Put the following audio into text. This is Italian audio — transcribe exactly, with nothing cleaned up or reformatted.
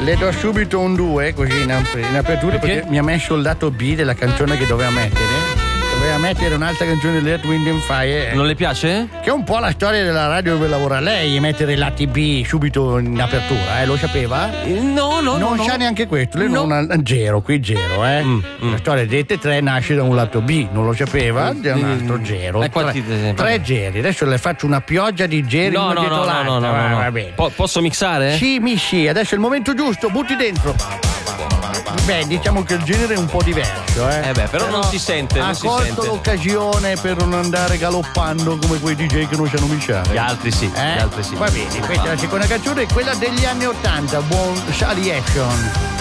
Le do subito un due così in, ap- in apertura perché? perché mi ha messo il lato B della canzone che doveva mettere. Doveva mettere un'altra canzone di Earth, Wind and Fire. Non le piace? Che è un po' la storia della radio dove lavora lei, mettere lati B subito in apertura, eh? Lo sapeva? No, no, non no. sa no. neanche questo, lei no. non ha zero, qui zero, eh? Mm, mm. La storia di Rete tre nasce da un lato B, non lo sapeva, da un altro zero. Eh, quanti, tre, tre geri, adesso le faccio una pioggia di geri no, uno no, dietro no, l'altro. no, no, no, no. Va bene. Po- posso mixare? Sì, mi sì, adesso è il momento giusto, butti dentro. Beh, diciamo che il genere è un po' diverso, eh. Eh beh, però, però non si sente, ha non si colto sente. l'occasione per non andare galoppando come quei D J che non sanno mixare. Gli altri sì, eh? gli altri sì. Va bene, questa è la seconda canzone, quella degli anni ottanta, buon Sally Action.